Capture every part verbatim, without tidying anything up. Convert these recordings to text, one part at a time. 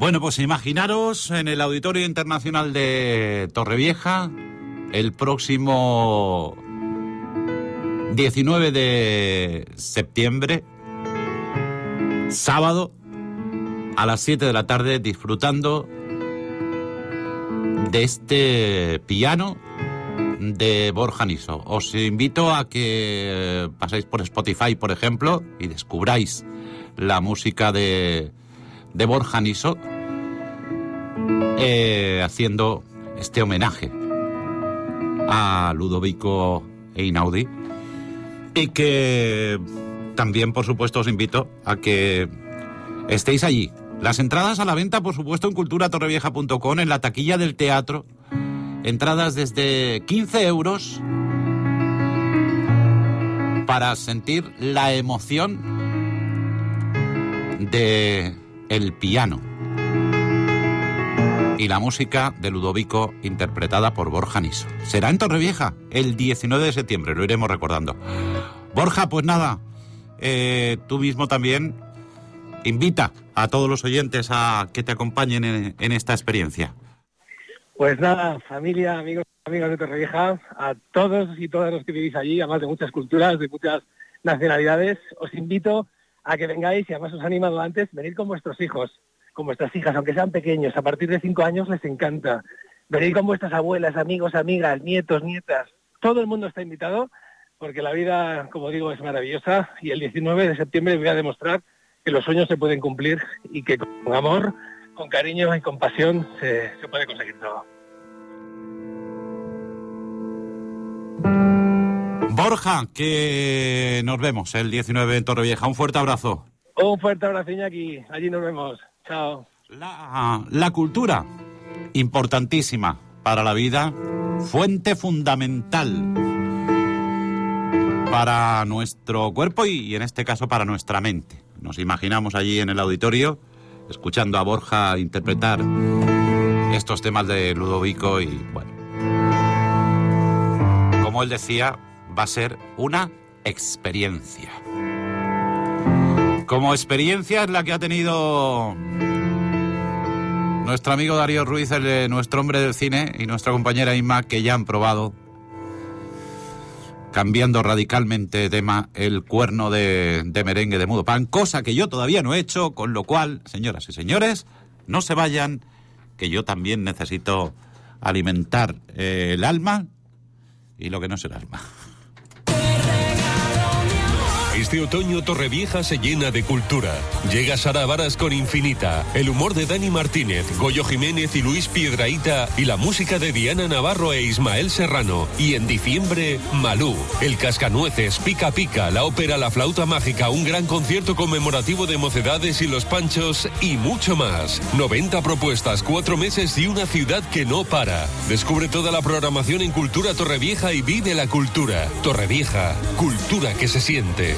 Bueno, pues imaginaros en el Auditorio Internacional de Torrevieja el próximo diecinueve de septiembre, sábado, a las siete de la tarde, disfrutando de este piano de Borja Niso. Os invito a que paséis por Spotify, por ejemplo, y descubráis la música de, de Borja Niso, eh, haciendo este homenaje a Ludovico Einaudi. Y que también, por supuesto, os invito a que estéis allí. Las entradas a la venta, por supuesto, en cultura torrevieja punto com, en la taquilla del teatro. Entradas desde quince euros para sentir la emoción de el piano y la música de Ludovico interpretada por Borja Niso. Será en Torrevieja el diecinueve de septiembre, lo iremos recordando. Borja, pues nada, eh, tú mismo también invita a todos los oyentes a que te acompañen en, en esta experiencia. Pues nada, familia, amigos, amigas de Torrevieja, a todos y todas los que vivís allí, además de muchas culturas, de muchas nacionalidades, os invito a que vengáis, y además os he animado antes, venid con vuestros hijos, con vuestras hijas, aunque sean pequeños, a partir de cinco años les encanta. Venid con vuestras abuelas, amigos, amigas, nietos, nietas, todo el mundo está invitado, porque la vida, como digo, es maravillosa, y el diecinueve de septiembre voy a demostrar que los sueños se pueden cumplir y que con amor, con cariño y con pasión se, se puede conseguir todo. Borja, que nos vemos el diecinueve en Torrevieja. Un fuerte abrazo. Un fuerte abrazo, Iñaki. Allí nos vemos. Chao. La, la cultura, importantísima para la vida, fuente fundamental para nuestro cuerpo y, y en este caso para nuestra mente. Nos imaginamos allí en el auditorio escuchando a Borja interpretar estos temas de Ludovico y, bueno, como él decía, va a ser una experiencia. Como experiencia es la que ha tenido nuestro amigo Darío Ruiz, el, nuestro hombre del cine, y nuestra compañera Inma, que ya han probado, cambiando radicalmente de tema, el cuerno de, de merengue de mudo pan, cosa que yo todavía no he hecho, con lo cual, señoras y señores, no se vayan, que yo también necesito alimentar eh, el alma y lo que no es el alma. Este otoño Torrevieja se llena de cultura. Llega Sara Varas con Infinita, el humor de Dani Martínez, Goyo Jiménez y Luis Piedrahita y la música de Diana Navarro e Ismael Serrano. Y en diciembre, Malú, el Cascanueces, Pica Pica, la ópera La Flauta Mágica, un gran concierto conmemorativo de Mocedades y Los Panchos y mucho más. noventa propuestas, cuatro meses y una ciudad que no para. Descubre toda la programación en Cultura Torrevieja y vive la cultura. Torrevieja, cultura que se siente.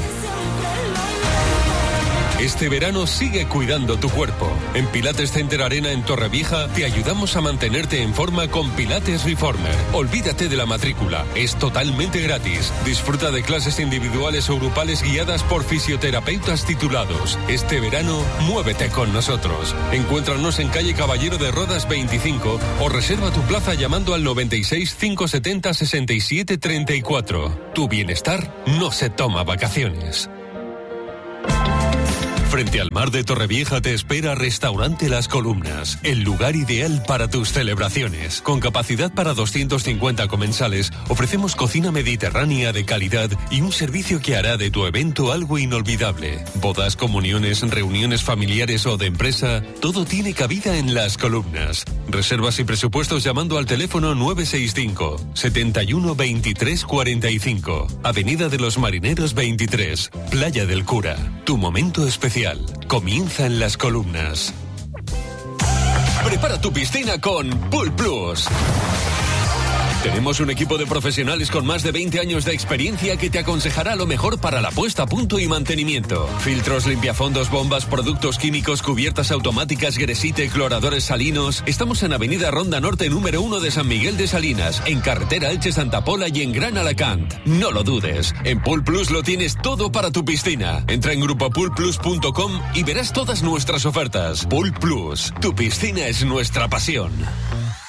Este verano sigue cuidando tu cuerpo. En Pilates Center Arena en Torrevieja te ayudamos a mantenerte en forma con Pilates Reformer. Olvídate de la matrícula, es totalmente gratis. Disfruta de clases individuales o grupales guiadas por fisioterapeutas titulados. Este verano, muévete con nosotros. Encuéntranos en calle Caballero de Rodas veinticinco o reserva tu plaza llamando al noventa y seis, cinco setenta, sesenta y siete, treinta y cuatro. Tu bienestar no se toma vacaciones. Frente al mar de Torrevieja te espera Restaurante Las Columnas, el lugar ideal para tus celebraciones. Con capacidad para doscientos cincuenta comensales, ofrecemos cocina mediterránea de calidad y un servicio que hará de tu evento algo inolvidable. Bodas, comuniones, reuniones familiares o de empresa, todo tiene cabida en Las Columnas. Reservas y presupuestos llamando al teléfono nueve seis cinco, setenta y uno, veintitrés, cuarenta y cinco. Avenida de los Marineros veintitrés, Playa del Cura. Tu momento especial comienza en Las Columnas. Prepara tu piscina con Pool Plus. Tenemos un equipo de profesionales con más de veinte años de experiencia que te aconsejará lo mejor para la puesta a punto y mantenimiento. Filtros, limpiafondos, bombas, productos químicos, cubiertas automáticas, gresite, cloradores salinos. Estamos en Avenida Ronda Norte número uno de San Miguel de Salinas, en carretera Elche Santa Pola y en Gran Alacant. No lo dudes, en Pool Plus lo tienes todo para tu piscina. Entra en grupo pool plus punto com y verás todas nuestras ofertas. Pool Plus, tu piscina es nuestra pasión.